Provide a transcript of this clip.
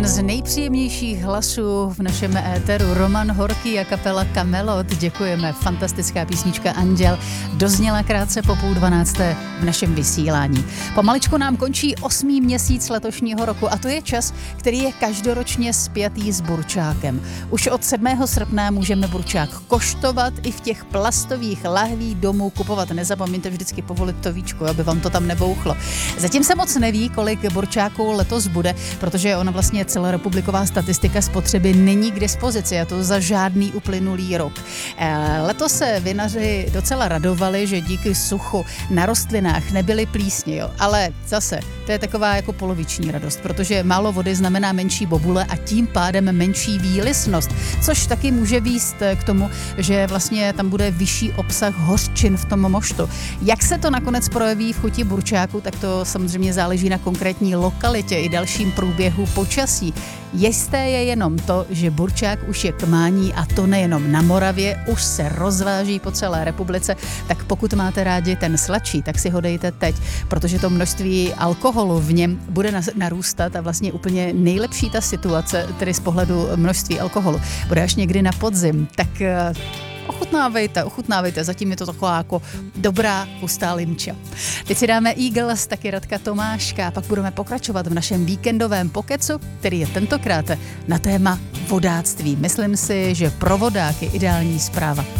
Jeden z nejpříjemnějších hlasů v našem éteru, Roman Horký a kapela Kamelot. Děkujeme, fantastická písnička Anděl dozněla krátce po 11:30 v našem vysílání. Pomaličku nám končí 8. měsíc letošního roku a to je čas, který je každoročně spjatý s burčákem. Už od 7. srpna můžeme burčák koštovat i v těch plastových lahví domů kupovat. Nezapomeňte vždycky povolit to víčko, aby vám to tam nebouchlo. Zatím se moc neví, kolik burčáků letos bude, protože ona vlastně celorepubliková statistika spotřeby není k dispozici a to za žádný uplynulý rok. Letos se vinaři docela radovali, že díky suchu na rostlinách nebyly plísně, jo. Ale zase, to je taková jako poloviční radost, protože málo vody znamená menší bobule a tím pádem menší výlisnost, což taky může vést k tomu, že vlastně tam bude vyšší obsah hořčin v tom moštu. Jak se to nakonec projeví v chuti burčáku, tak to samozřejmě záleží na konkrétní lokalitě i dalším průběhu počasí. Jisté je jenom to, že burčák už je k mání a to nejenom na Moravě, už se rozváží po celé republice, tak pokud máte rádi ten sladší, tak si ho dejte teď, protože to množství alkoholu v něm bude narůstat a vlastně úplně nejlepší ta situace, tedy z pohledu množství alkoholu, bude až někdy na podzim, tak ochutnávejte, zatím je to taková jako dobrá hustá limča. Teď si dáme Eagles, taky Radka Tomáška a pak budeme pokračovat v našem víkendovém pokecu, který je tentokrát na téma vodáctví. Myslím si, že pro vodák je ideální zpráva